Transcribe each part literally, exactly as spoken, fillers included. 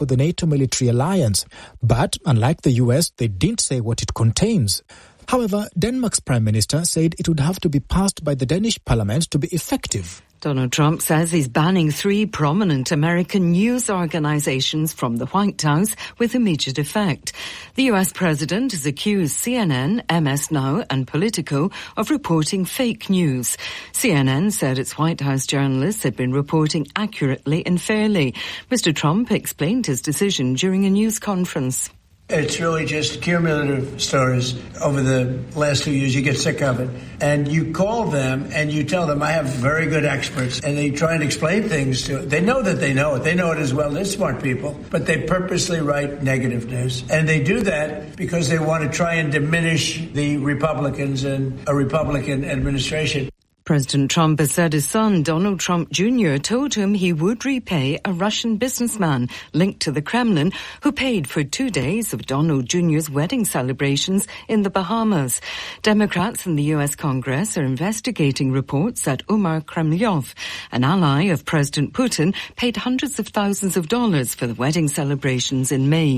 for the NATO military alliance. But, unlike the U S, they didn't say what it contains. However, Denmark's Prime Minister said it would have to be passed by the Danish parliament to be effective. Donald Trump says he's banning three prominent American news organizations from the White House with immediate effect. The U S president has accused C N N, M S Now and Politico of reporting fake news. C N N said its White House journalists had been reporting accurately and fairly. Mister Trump explained his decision during a news conference. It's really just cumulative stories over the last few years. You get sick of it. And you call them and you tell them, I have very good experts. And they try and explain things to it. They know that they know it. They know it as well. They're smart people. But they purposely write negative news. And they do that because they want to try and diminish the Republicans and a Republican administration. President Trump has said his son, Donald Trump Junior, told him he would repay a Russian businessman linked to the Kremlin who paid for two days of Donald Junior's wedding celebrations in the Bahamas. Democrats in the U S Congress are investigating reports that Umar Kremlyov, an ally of President Putin, paid hundreds of thousands of dollars for the wedding celebrations in May.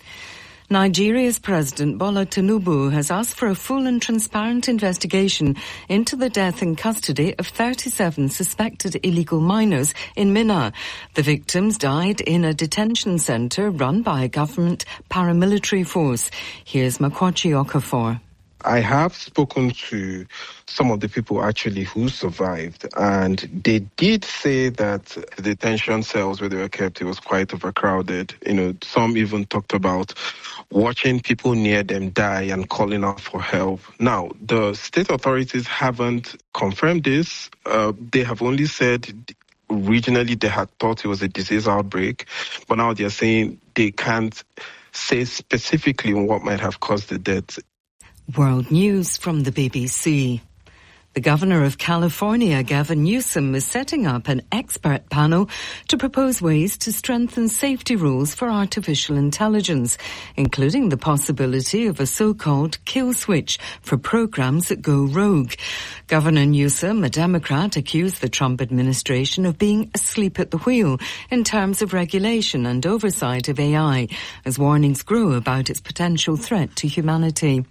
Nigeria's President Bola Tinubu has asked for a full and transparent investigation into the death in custody of thirty-seven suspected illegal minors in Minna. The victims died in a detention centre run by a government paramilitary force. Here's Makwachi Okafor. I have spoken to some of the people actually who survived, and they did say that the detention cells where they were kept, it was quite overcrowded. You know, some even talked about watching people near them die and calling out for help. Now, the state authorities haven't confirmed this. Uh, they have only said originally they had thought it was a disease outbreak, but now they're saying they can't say specifically what might have caused the death. World News from the B B C. The Governor of California, Gavin Newsom, is setting up an expert panel to propose ways to strengthen safety rules for artificial intelligence, including the possibility of a so-called kill switch for programs that go rogue. Governor Newsom, a Democrat, accused the Trump administration of being asleep at the wheel in terms of regulation and oversight of A I, as warnings grow about its potential threat to humanity.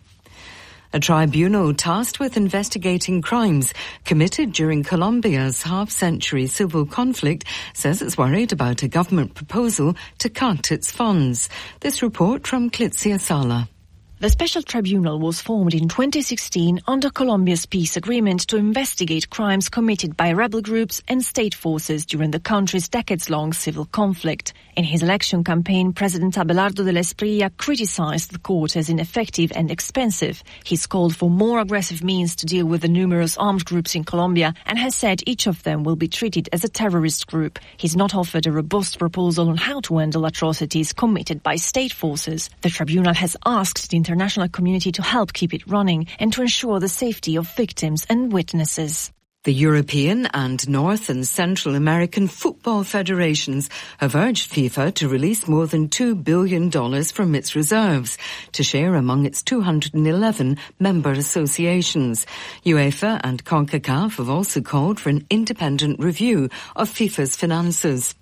A tribunal tasked with investigating crimes committed during Colombia's half-century civil conflict says it's worried about a government proposal to cut its funds. This report from Clitzia Sala. The special tribunal was formed in twenty sixteen under Colombia's peace agreement to investigate crimes committed by rebel groups and state forces during the country's decades-long civil conflict. In his election campaign, President Abelardo de la Espriella criticized the court as ineffective and expensive. He's called for more aggressive means to deal with the numerous armed groups in Colombia and has said each of them will be treated as a terrorist group. He's not offered a robust proposal on how to handle atrocities committed by state forces. The tribunal has asked the international community to help keep it running and to ensure the safety of victims and witnesses. The European and North and Central American football federations have urged FIFA to release more than two billion dollars from its reserves to share among its two hundred eleven member associations. UEFA and CONCACAF have also called for an independent review of FIFA's finances.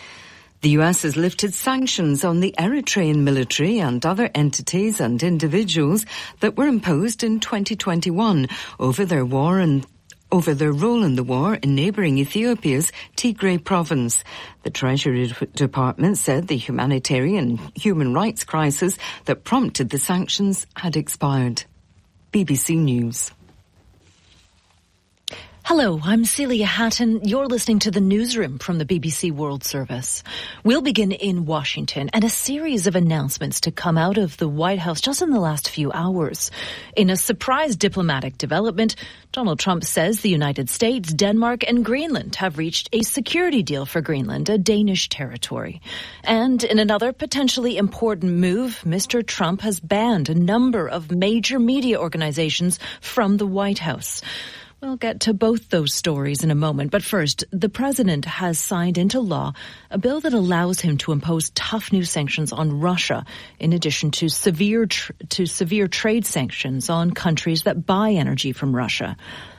The U S has lifted sanctions on the Eritrean military and other entities and individuals that were imposed in twenty twenty-one over their war and over their role in the war in neighbouring Ethiopia's Tigray province. The Treasury Department said the humanitarian human rights crisis that prompted the sanctions had expired. B B C News. Hello, I'm Celia Hatton. You're listening to the Newsroom from the B B C World Service. We'll begin in Washington and a series of announcements to come out of the White House just in the last few hours. In a surprise diplomatic development, Donald Trump says the United States, Denmark and Greenland have reached a security deal for Greenland, a Danish territory. And in another potentially important move, Mister Trump has banned a number of major media organizations from the White House. We'll get to both those stories in a moment. But first, the president has signed into law a bill that allows him to impose tough new sanctions on Russia, in addition to severe tr- to severe trade sanctions on countries that buy energy from Russia.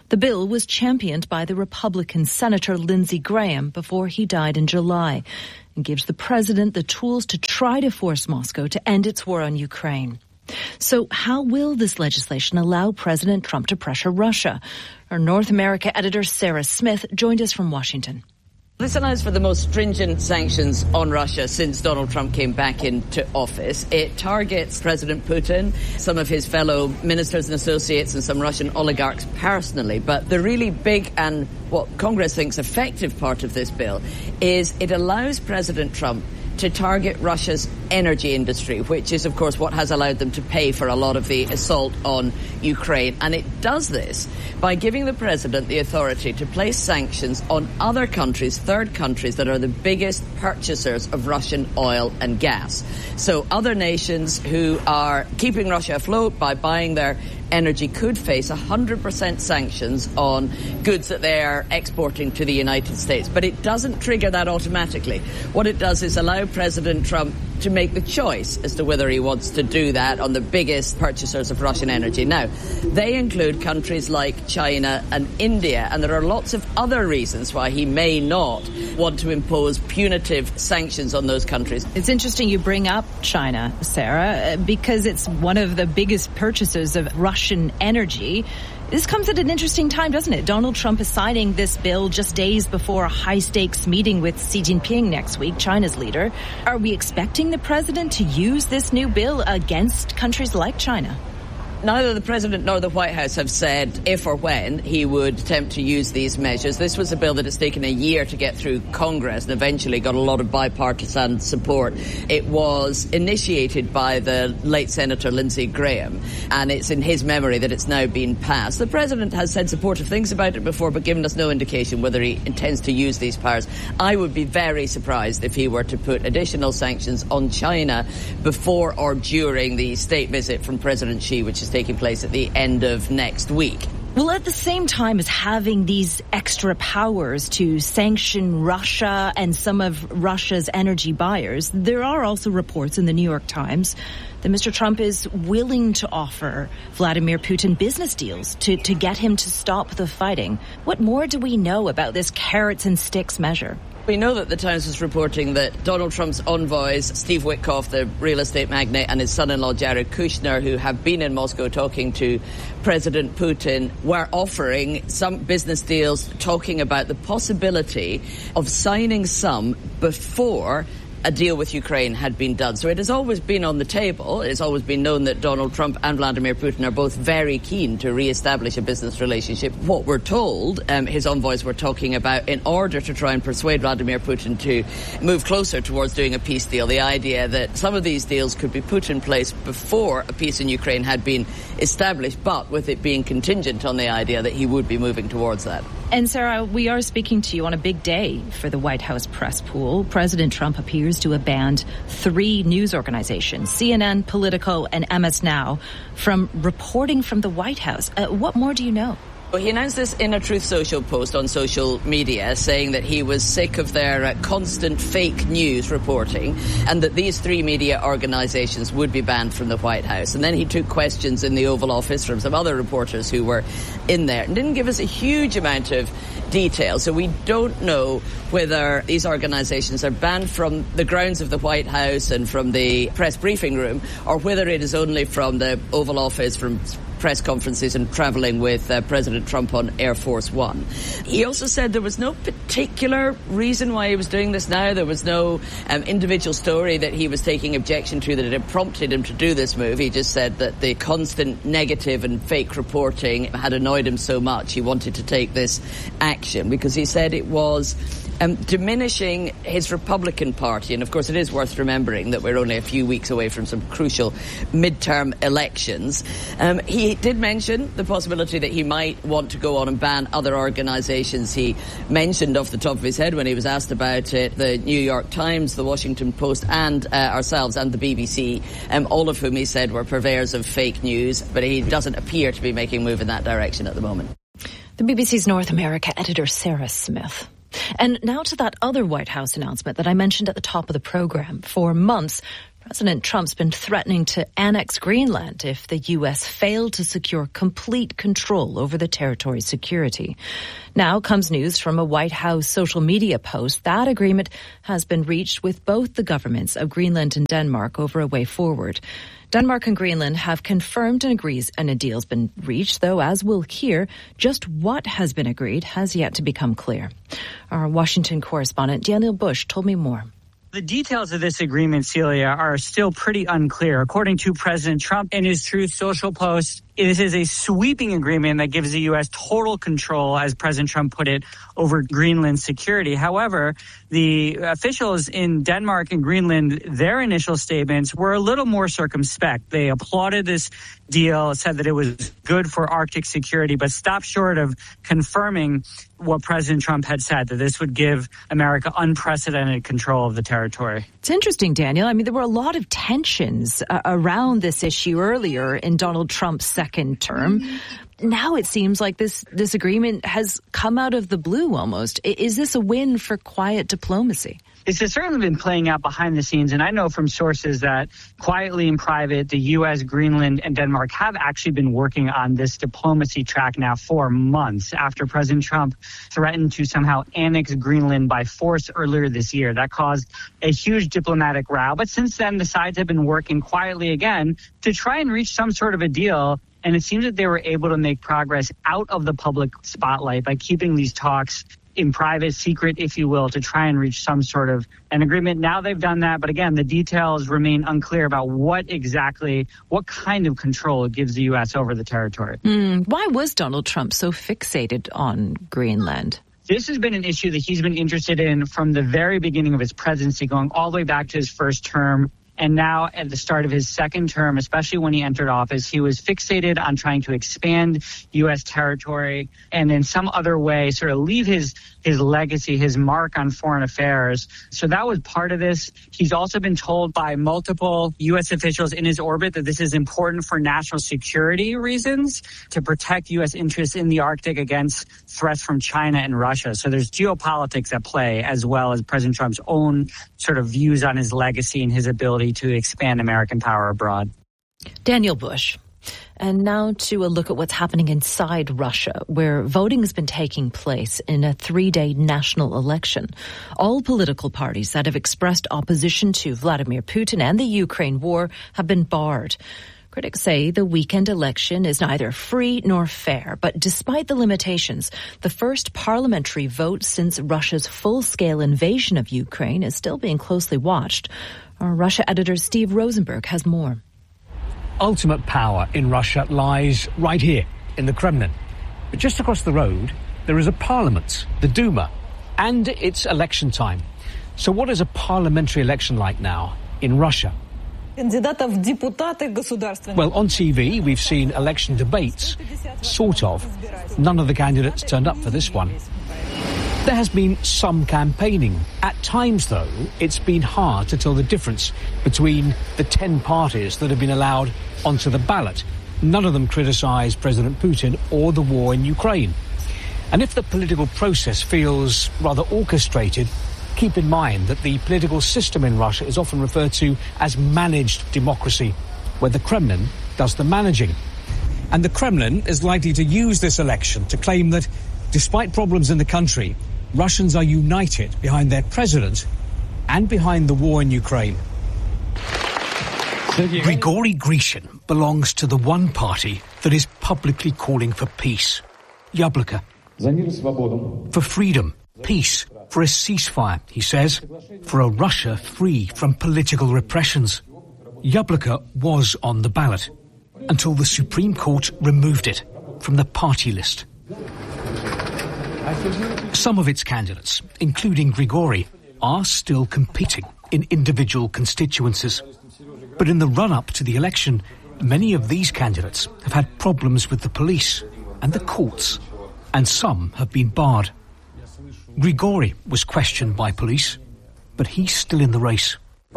The bill was championed by the Republican Senator Lindsey Graham before he died in July and gives the president the tools to try to force Moscow to end its war on Ukraine. So how will this legislation allow President Trump to pressure Russia? Our North America editor Sarah Smith joined us from Washington. This allows for the most stringent sanctions on Russia since Donald Trump came back into office. It targets President Putin, some of his fellow ministers and associates, and some Russian oligarchs personally. But the really big and what Congress thinks effective part of this bill is it allows President Trump to target Russia's energy industry, which is, of course, what has allowed them to pay for a lot of the assault on Ukraine. And it does this by giving the president the authority to place sanctions on other countries, third countries, that are the biggest purchasers of Russian oil and gas. So other nations who are keeping Russia afloat by buying their energy could face one hundred percent sanctions on goods that they are exporting to the United States. But it doesn't trigger that automatically. What it does is allow President Trump to make the choice as to whether he wants to do that on the biggest purchasers of Russian energy. Now, they include countries like China and India, and there are lots of other reasons why he may not want to impose punitive sanctions on those countries. It's interesting you bring up China, Sarah, because it's one of the biggest purchasers of Russian energy. This comes at an interesting time, doesn't it? Donald Trump is signing this bill just days before a high-stakes meeting with Xi Jinping next week, China's leader. Are we expecting the president to use this new bill against countries like China? Neither the President nor the White House have said if or when he would attempt to use these measures. This was a bill that has taken a year to get through Congress and eventually got a lot of bipartisan support. It was initiated by the late Senator Lindsey Graham, and it's in his memory that it's now been passed. The President has said supportive things about it before, but given us no indication whether he intends to use these powers. I would be very surprised if he were to put additional sanctions on China before or during the state visit from President Xi, which is taking place at the end of next week. Well, at the same time as having these extra powers to sanction Russia and some of Russia's energy buyers, there are also reports in the New York Times that Mister Trump is willing to offer Vladimir Putin business deals to, to get him to stop the fighting. What more do we know about this carrots and sticks measure? We know that the Times is reporting that Donald Trump's envoys, Steve Witkoff, the real estate magnate, and his son-in-law, Jared Kushner, who have been in Moscow talking to President Putin, were offering some business deals, talking about the possibility of signing some before a deal with Ukraine had been done. So it has always been on the table. It has always been known that Donald Trump and Vladimir Putin are both very keen to re-establish a business relationship. What we're told, um, his envoys were talking about, in order to try and persuade Vladimir Putin to move closer towards doing a peace deal, the idea that some of these deals could be put in place before a peace in Ukraine had been established, but with it being contingent on the idea that he would be moving towards that. And Sarah, we are speaking to you on a big day for the White House press pool. President Trump appears to have banned three news organizations, C N N, Politico, and M S Now, from reporting from the White House. Uh, what more do you know? Well, he announced this in a Truth Social post on social media, saying that he was sick of their uh, constant fake news reporting and that these three media organizations would be banned from the White House. And then he took questions in the Oval Office from some other reporters who were in there and didn't give us a huge amount of detail. So we don't know whether these organizations are banned from the grounds of the White House and from the press briefing room, or whether it is only from the Oval Office, from press conferences and travelling with uh, President Trump on Air Force One. He also said there was no particular reason why he was doing this now. There was no um, individual story that he was taking objection to that had prompted him to do this move. He just said that the constant negative and fake reporting had annoyed him so much he wanted to take this action because he said it was Um, diminishing his Republican Party. And of course it is worth remembering that we're only a few weeks away from some crucial midterm elections. Um, he did mention the possibility that he might want to go on and ban other organizations. He mentioned off the top of his head when he was asked about it the New York Times, the Washington Post, and uh, ourselves and the B B C, um, all of whom he said were purveyors of fake news, but he doesn't appear to be making a move in that direction at the moment. The B B C's North America editor Sarah Smith. And now to that other White House announcement that I mentioned at the top of the program. For months, President Trump's been threatening to annex Greenland if the U S failed to secure complete control over the territory's security. Now comes news from a White House social media post that agreement has been reached with both the governments of Greenland and Denmark over a way forward. Denmark and Greenland have confirmed and agrees and a deal's been reached, though, as we'll hear, just what has been agreed has yet to become clear. Our Washington correspondent Daniel Bush told me more. The details of this agreement, Celia, are still pretty unclear. According to President Trump in his Truth Social post, this is a sweeping agreement that gives the U S total control, as President Trump put it, over Greenland's security. However, the officials in Denmark and Greenland, their initial statements were a little more circumspect. They applauded this deal, said that it was good for Arctic security, but stopped short of confirming what President Trump had said, that this would give America unprecedented control of the territory. It's interesting, Daniel. I mean, there were a lot of tensions uh, around this issue earlier in Donald Trump's second term. Now it seems like this, this agreement has come out of the blue almost. Is this a win for quiet diplomacy? This has certainly been playing out behind the scenes, and I know from sources that quietly in private, the U S, Greenland, and Denmark have actually been working on this diplomacy track now for months after President Trump threatened to somehow annex Greenland by force earlier this year. That caused a huge diplomatic row. But since then, the sides have been working quietly again to try and reach some sort of a deal. And it seems that they were able to make progress out of the public spotlight by keeping these talks in private, secret, if you will, to try and reach some sort of an agreement. Now they've done that. But again, the details remain unclear about what exactly, what kind of control it gives the U S over the territory. Mm, why was Donald Trump so fixated on Greenland? This has been an issue that he's been interested in from the very beginning of his presidency, going all the way back to his first term. And now at the start of his second term, especially when he entered office, he was fixated on trying to expand U S territory and in some other way sort of leave his his legacy, his mark on foreign affairs. So that was part of this. He's also been told by multiple U S officials in his orbit that this is important for national security reasons, to protect U S interests in the Arctic against threats from China and Russia. So there's geopolitics at play, as well as President Trump's own sort of views on his legacy and his ability to expand American power abroad. Daniel Bush. And now to a look at what's happening inside Russia, where voting has been taking place in a three-day national election. All political parties that have expressed opposition to Vladimir Putin and the Ukraine war have been barred. Critics say the weekend election is neither free nor fair, but despite the limitations, the first parliamentary vote since Russia's full-scale invasion of Ukraine is still being closely watched. Our Russia editor Steve Rosenberg has more. Ultimate power in Russia lies right here in the Kremlin. But just across the road, there is a parliament, the Duma, and it's election time. So what is a parliamentary election like now in Russia? Well, on T V, we've seen election debates, sort of. None of the candidates turned up for this one. There has been some campaigning. At times, though, it's been hard to tell the difference between the ten parties that have been allowed onto the ballot. None of them criticise President Putin or the war in Ukraine. And if the political process feels rather orchestrated, keep in mind that the political system in Russia is often referred to as managed democracy, where the Kremlin does the managing. And the Kremlin is likely to use this election to claim that, despite problems in the country, Russians are united behind their president and behind the war in Ukraine. Grigory Grishin belongs to the one party that is publicly calling for peace. Yabloko. For freedom, peace, for a ceasefire, he says, for a Russia free from political repressions. Yabloko was on the ballot until the Supreme Court removed it from the party list. Some of its candidates, including Grigory, are still competing in individual constituencies. But in the run-up to the election, many of these candidates have had problems with the police and the courts, and some have been barred. Grigory was questioned by police, but he's still in the race.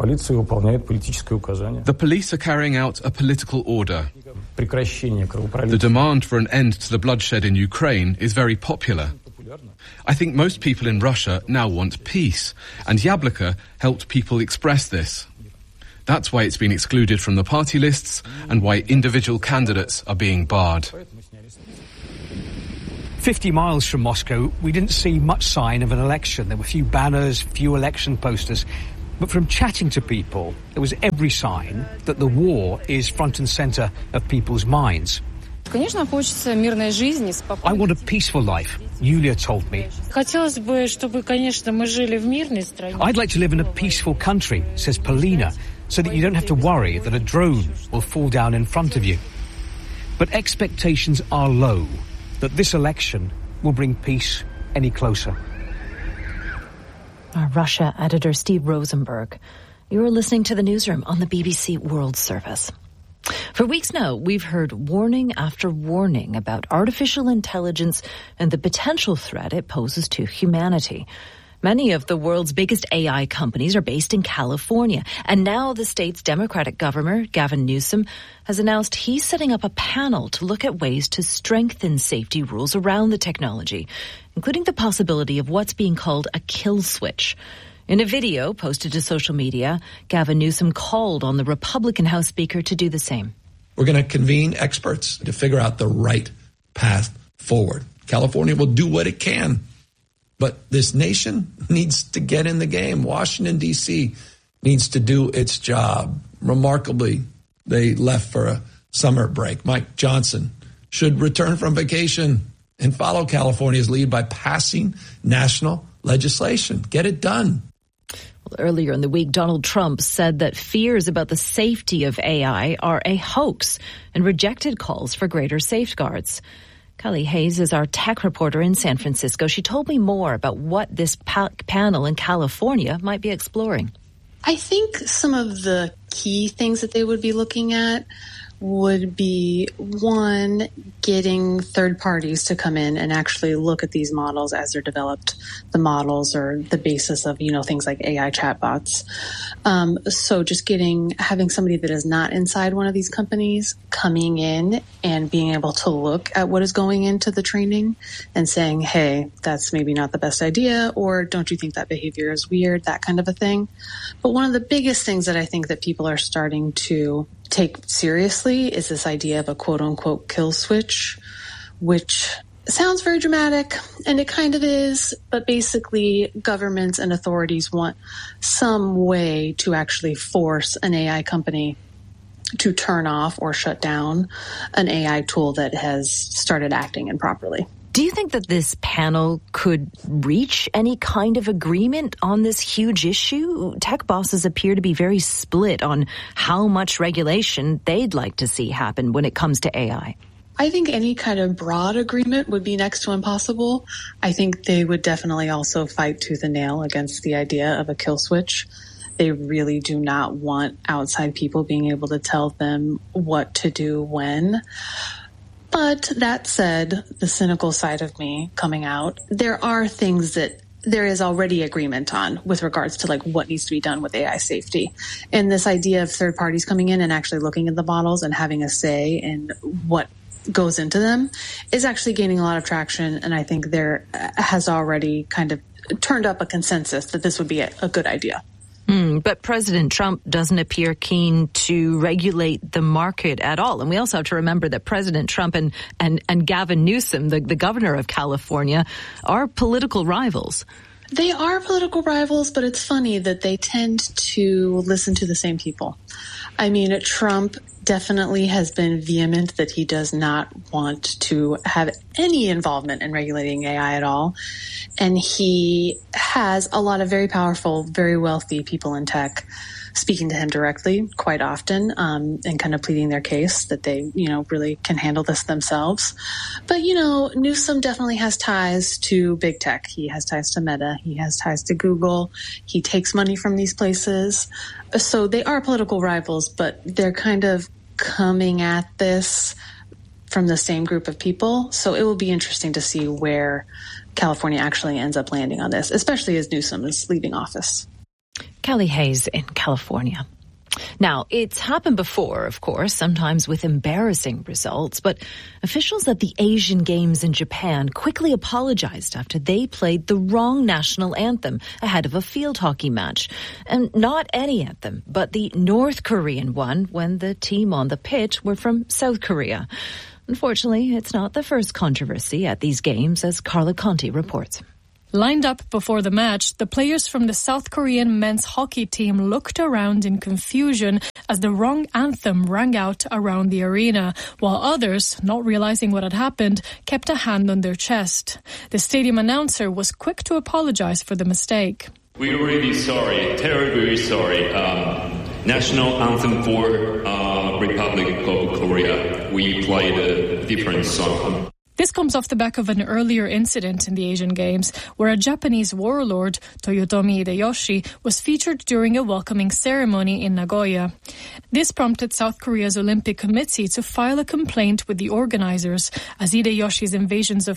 The police are carrying out a political order. The demand for an end to the bloodshed in Ukraine is very popular. I think most people in Russia now want peace, and Yabloko helped people express this. That's why it's been excluded from the party lists and why individual candidates are being barred. Fifty miles from Moscow, we didn't see much sign of an election. There were few banners, few election posters. But from chatting to people, there was every sign that the war is front and centre of people's minds. I want a peaceful life, Yulia told me. I'd like to live in a peaceful country, says Polina, so that you don't have to worry that a drone will fall down in front of you. But expectations are low that this election will bring peace any closer. Our Russia editor Steve Rosenberg. You are listening to the Newsroom on the B B C World Service. For weeks now, we've heard warning after warning about artificial intelligence and the potential threat it poses to humanity. Many of the world's biggest A I companies are based in California, and now the state's Democratic governor, Gavin Newsom, has announced he's setting up a panel to look at ways to strengthen safety rules around the technology, including the possibility of what's being called a kill switch. In a video posted to social media, Gavin Newsom called on the Republican House Speaker to do the same. We're going to convene experts to figure out the right path forward. California will do what it can, but this nation needs to get in the game. Washington, D C needs to do its job. Remarkably, they left for a summer break. Mike Johnson should return from vacation and follow California's lead by passing national legislation. Get it done. Well, earlier in the week, Donald Trump said that fears about the safety of A I are a hoax and rejected calls for greater safeguards. Kelly Hayes is our tech reporter in San Francisco. She told me more about what this pa- panel in California might be exploring. I think some of the key things that they would be looking at would be, one, getting third parties to come in and actually look at these models as they're developed, the models or the basis of, you know, things like A I chatbots. Um, so just getting, having somebody that is not inside one of these companies coming in and being able to look at what is going into the training and saying, hey, that's maybe not the best idea, or don't you think that behavior is weird, that kind of a thing. But one of the biggest things that I think that people are starting to take seriously is this idea of a quote-unquote kill switch, which sounds very dramatic, and it kind of is, but basically governments and authorities want some way to actually force an A I company to turn off or shut down an A I tool that has started acting improperly. Do you think that this panel could reach any kind of agreement on this huge issue? Tech bosses appear to be very split on how much regulation they'd like to see happen when it comes to A I. I think any kind of broad agreement would be next to impossible. I think they would definitely also fight tooth and nail against the idea of a kill switch. They really do not want outside people being able to tell them what to do when. But that said, the cynical side of me coming out, there are things that there is already agreement on with regards to like what needs to be done with A I safety. And this idea of third parties coming in and actually looking at the models and having a say in what goes into them is actually gaining a lot of traction. And I think there has already kind of turned up a consensus that this would be a, a good idea. Mm, but President Trump doesn't appear keen to regulate the market at all. And we also have to remember that President Trump and, and, and Gavin Newsom, the, the governor of California, are political rivals. They are political rivals, but it's funny that they tend to listen to the same people. I mean, Trump definitely has been vehement that he does not want to have any involvement in regulating A I at all. And he has a lot of very powerful, very wealthy people in tech speaking to him directly quite often, um, and kind of pleading their case that they, you know, really can handle this themselves. But, you know, Newsom definitely has ties to big tech. He has ties to Meta. He has ties to Google. He takes money from these places. So they are political rivals, but they're kind of coming at this from the same group of people. So it will be interesting to see where California actually ends up landing on this, especially as Newsom is leaving office. Kelly Hayes in California. Now, it's happened before, of course, sometimes with embarrassing results, but officials at the Asian Games in Japan quickly apologized after they played the wrong national anthem ahead of a field hockey match. And not any anthem, but the North Korean one when the team on the pitch were from South Korea. Unfortunately, it's not the first controversy at these games, as Carla Conti reports. Lined up before the match, the players from the South Korean men's hockey team looked around in confusion as the wrong anthem rang out around the arena, while others, not realizing what had happened, kept a hand on their chest. The stadium announcer was quick to apologize for the mistake. We're really sorry, terribly sorry. Um, national anthem for uh, Republic of Korea. We played a different song. This comes off the back of an earlier incident in the Asian Games where a Japanese warlord, Toyotomi Hideyoshi, was featured during a welcoming ceremony in Nagoya. This prompted South Korea's Olympic Committee to file a complaint with the organizers, as Hideyoshi's invasions of